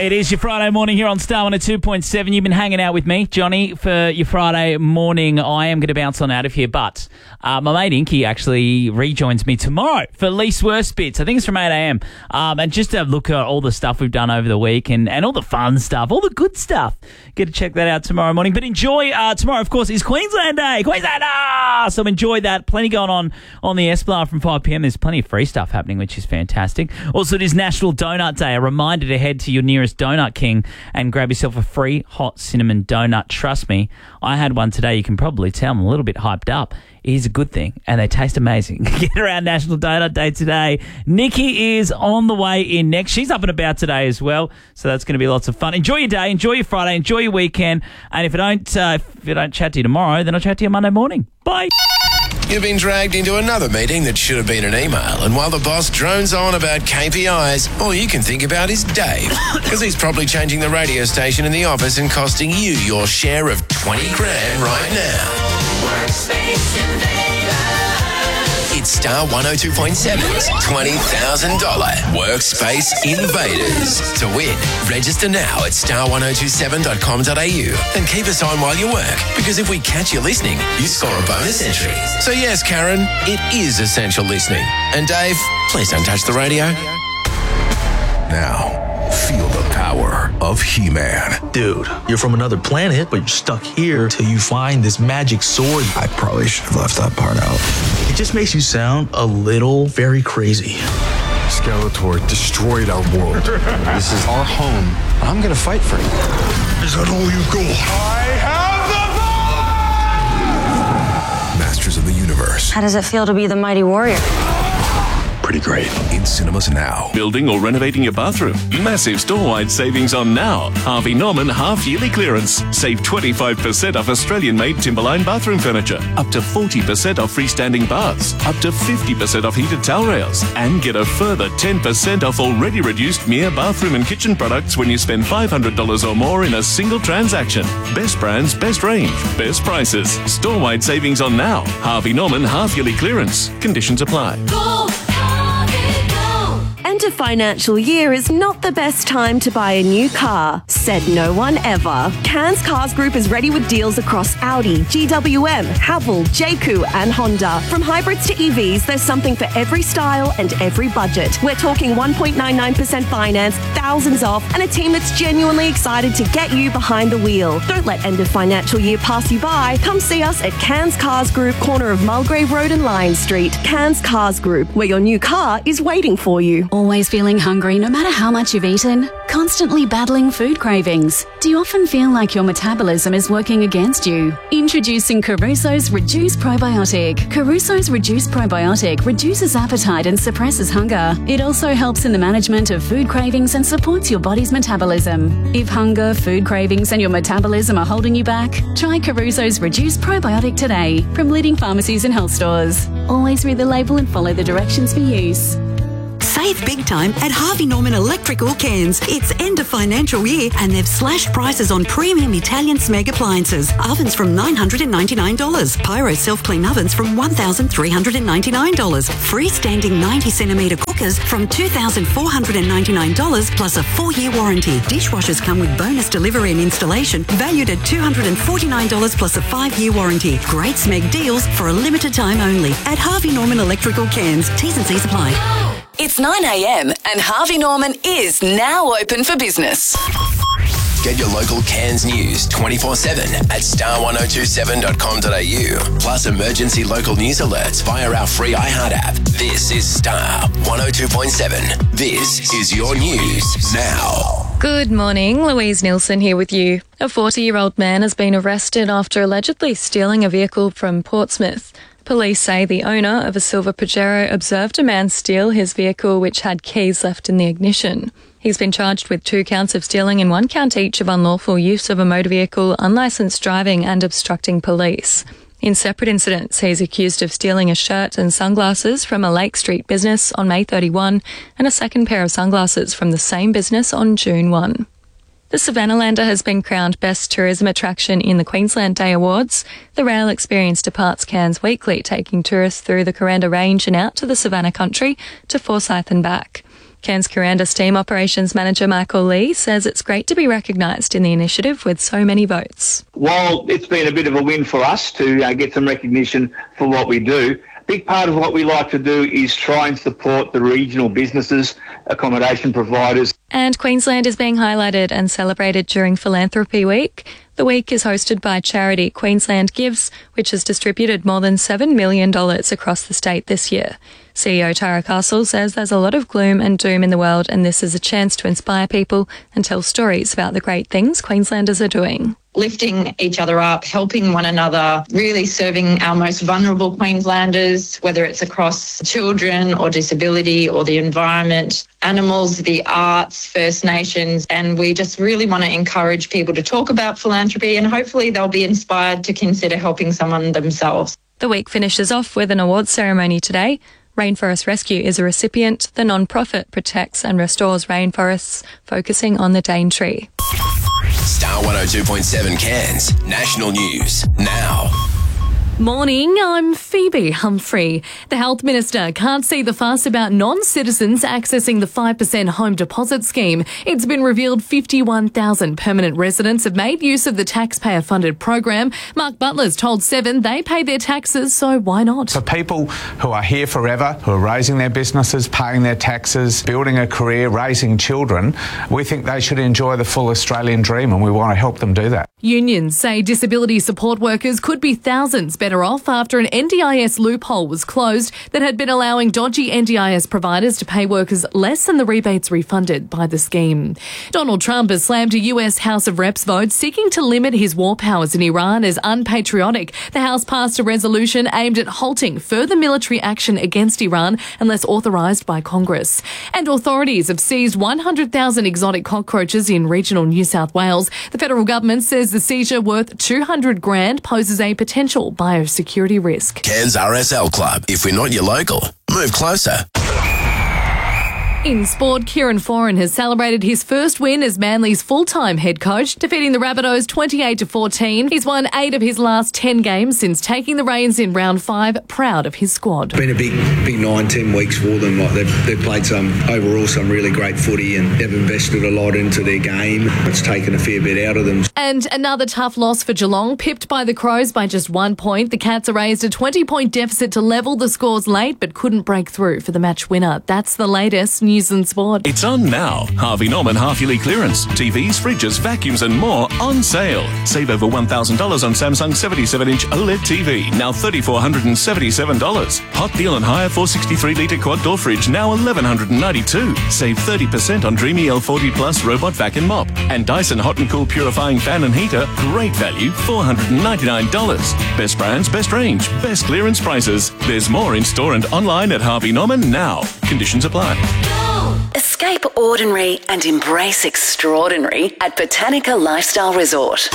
It is your Friday morning here on Star 102.7. You've been hanging out with me, Johnny, for your Friday morning. I am going to bounce on out of here, but my mate Inky actually rejoins me tomorrow for Least Worst Bits. I think it's from 8 a.m. And just to look at all the stuff we've done over the week and all the fun stuff, all the good stuff. Get to check that out tomorrow morning. But enjoy, tomorrow, of course, is Queensland Day. Queensland! So enjoy that. Plenty going on the Esplanade from 5 p.m. There's plenty of free stuff happening, which is fantastic. Also, it is National Donut Day. A reminder to head to your nearest Donut King and grab yourself a free hot cinnamon donut. Trust me, I had one today. You can probably tell I'm a little bit hyped up. It is a good thing, and they taste amazing. Get around National Donut Day today. Nikki is on the way in next. She's up and about today as well, so that's going to be lots of fun. Enjoy your day, enjoy your Friday, enjoy your weekend, and if I don't chat to you tomorrow, then I'll chat to you Monday morning. Bye. You've been dragged into another meeting that should have been an email, and while the boss drones on about KPIs, all you can think about is Dave, because he's probably changing the radio station in the office and costing you your share of 20 grand right now. It's Star 102.7's $20,000 Workspace Invaders. To win, register now at star1027.com.au and keep us on while you work, because if we catch you listening, you score a bonus entry. So yes, Karen, it is essential listening. And Dave, please don't touch the radio. Now, feel the power of He-Man. Dude, you're from another planet, but you're stuck here till you find this magic sword. I probably should have left that part out. It just makes you sound a little very crazy. Skeletor destroyed our world. This is our home. I'm gonna fight for it. Is that all you got? I have the power! Masters of the Universe. How does it feel to be the mighty warrior? Pretty great. In cinemas now. Building or renovating your bathroom? Massive store-wide savings on now. Harvey Norman half-yearly clearance. Save 25% off Australian-made Timberline bathroom furniture. Up to 40% off freestanding baths. Up to 50% off heated towel rails. And get a further 10% off already reduced Mere bathroom and kitchen products when you spend $500 or more in a single transaction. Best brands, best range, best prices. Store-wide savings on now. Harvey Norman half-yearly clearance. Conditions apply. End of financial year is not the best time to buy a new car, said no one ever. Cairns Cars Group is ready with deals across Audi, GWM, Haval, JQ and Honda. From hybrids to EVs, there's something for every style and every budget. We're talking 1.99% finance, thousands off, and a team that's genuinely excited to get you behind the wheel. Don't let end of financial year pass you by. Come see us at Cairns Cars Group, corner of Mulgrave Road and Lion Street. Cairns Cars Group, where your new car is waiting for you. Always feeling hungry no matter how much you've eaten? Constantly battling food cravings? Do you often feel like your metabolism is working against you? Introducing Caruso's Reduce Probiotic. Caruso's Reduce Probiotic reduces appetite and suppresses hunger. It also helps in the management of food cravings and supports your body's metabolism. If hunger, food cravings and your metabolism are holding you back, try Caruso's Reduce Probiotic today from leading pharmacies and health stores. Always read the label and follow the directions for use. Save big time at Harvey Norman Electrical Cairns. It's end of financial year and they've slashed prices on premium Italian Smeg appliances. Ovens from $999. Pyro self-clean ovens from $1,399. Freestanding 90cm cookers from $2,499 plus a 4-year warranty. Dishwashers come with bonus delivery and installation valued at $249 plus a 5-year warranty. Great Smeg deals for a limited time only at Harvey Norman Electrical Cairns. T's and C's apply. It's 9 a.m. and Harvey Norman is now open for business. Get your local Cairns news 24/7 at star1027.com.au. Plus emergency local news alerts via our free iHeart app. This is Star 102.7. This is your news now. Good morning, Louise Nielsen here with you. A 40-year-old man has been arrested after allegedly stealing a vehicle from Portsmouth. Police say the owner of a silver Pajero observed a man steal his vehicle which had keys left in the ignition. He's been charged with 2 counts of stealing and 1 count each of unlawful use of a motor vehicle, unlicensed driving and obstructing police. In separate incidents, he's accused of stealing a shirt and sunglasses from a Lake Street business on May 31 and a second pair of sunglasses from the same business on June 1. The Savannalander has been crowned Best Tourism Attraction in the Queensland Day Awards. The rail experience departs Cairns weekly, taking tourists through the Coranda Range and out to the Savannah country to Forsyth and back. Cairns Kuranda Steam Operations Manager Michael Lee says it's great to be recognised in the initiative with so many votes. While it's been a bit of a win for us to get some recognition for what we do, a big part of what we like to do is try and support the regional businesses, accommodation providers. And Queensland is being highlighted and celebrated during Philanthropy Week. The week is hosted by charity Queensland Gives, which has distributed more than $7 million across the state this year. CEO Tara Castle says there's a lot of gloom and doom in the world, and this is a chance to inspire people and tell stories about the great things Queenslanders are doing. Lifting each other up, helping one another, really serving our most vulnerable Queenslanders, whether it's across children or disability or the environment, animals, the arts, First Nations, and we just really want to encourage people to talk about philanthropy, and hopefully they'll be inspired to consider helping someone themselves. The week finishes off with an awards ceremony today. Rainforest Rescue is a recipient. The non-profit protects and restores rainforests, focusing on the Daintree. Star 102.7 Cairns. National News now. Morning, I'm Phoebe Humphrey. The Health Minister can't see the fuss about non-citizens accessing the 5% home deposit scheme. It's been revealed 51,000 permanent residents have made use of the taxpayer-funded program. Mark Butler's told Seven they pay their taxes, so why not? For people who are here forever, who are raising their businesses, paying their taxes, building a career, raising children, we think they should enjoy the full Australian dream, and we want to help them do that. Unions say disability support workers could be thousands better off after an NDIS loophole was closed that had been allowing dodgy NDIS providers to pay workers less than the rebates refunded by the scheme. Donald Trump has slammed a US House of Reps vote seeking to limit his war powers in Iran as unpatriotic. The House passed a resolution aimed at halting further military action against Iran unless authorised by Congress. And authorities have seized 100,000 exotic cockroaches in regional New South Wales. The federal government says the seizure worth $200,000 poses a potential biosecurity risk. Cairns RSL Club. If we're not your local, move closer. In sport, Kieran Foran has celebrated his first win as Manly's full-time head coach, defeating the Rabbitohs 28-14. He's won 8 of his last 10 games since taking the reins in round 5, proud of his squad. It's been a big 9-10 weeks for them. Like they've played some really great footy, and they've invested a lot into their game. It's taken a fair bit out of them. And another tough loss for Geelong, pipped by the Crows by just 1 point. The Cats raised a 20-point deficit to level the scores late, but couldn't break through for the match winner. That's the latest news and sport. It's on now. Harvey Norman half-yearly clearance. TVs, fridges, vacuums and more on sale. Save over $1,000 on Samsung 77-inch OLED TV, now $3,477. Hot deal on hire 463-litre quad-door fridge, now $1,192. Save 30% on Dreamy L40 Plus robot vac and mop. And Dyson Hot and Cool purifying fan and heater, great value, $499. Best brands, best range, best clearance prices. There's more in store and online at Harvey Norman now. Conditions apply. Escape ordinary and embrace extraordinary at Botanica Lifestyle Resort.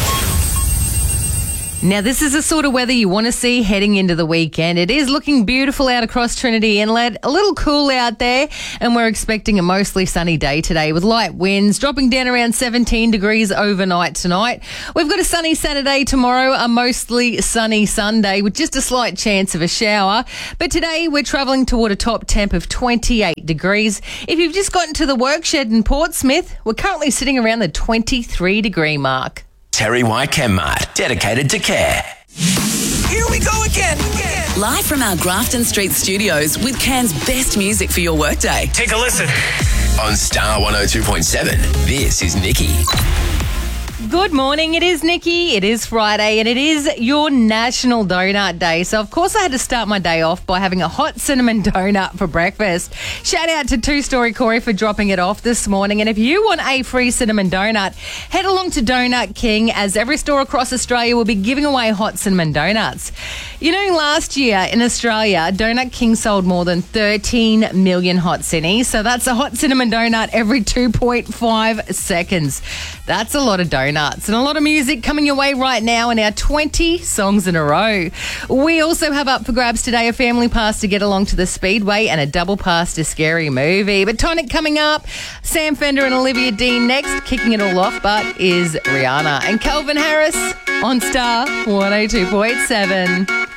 Now, this is the sort of weather you want to see heading into the weekend. It is looking beautiful out across Trinity Inlet, a little cool out there, and we're expecting a mostly sunny day today with light winds dropping down around 17 degrees overnight tonight. We've got a sunny Saturday tomorrow, a mostly sunny Sunday with just a slight chance of a shower. But today we're travelling toward a top temp of 28 degrees. If you've just gotten to the work shed in Portsmouth, we're currently sitting around the 23 degree mark. Terry White ChemMart, dedicated to care. Here we go again. Live from our Grafton Street studios with Cairns' best music for your workday. Take a listen. On Star 102.7, this is Nikki. Good morning, it is Nikki, it is Friday, and it is your National Donut Day. So, of course, I had to start my day off by having a hot cinnamon donut for breakfast. Shout out to Two Story Corey for dropping it off this morning. And if you want a free cinnamon donut, head along to Donut King, as every store across Australia will be giving away hot cinnamon donuts. You know, last year in Australia, Donut King sold more than 13 million hot cinnies. So that's a hot cinnamon donut every 2.5 seconds. That's a lot of donuts and a lot of music coming your way right now in our 20 songs in a row. We also have up for grabs today a family pass to get along to the Speedway and a double pass to Scary Movie. But Tonic coming up, Sam Fender and Olivia Dean next. Kicking it all off, but is Rihanna and Calvin Harris on Star 102.7.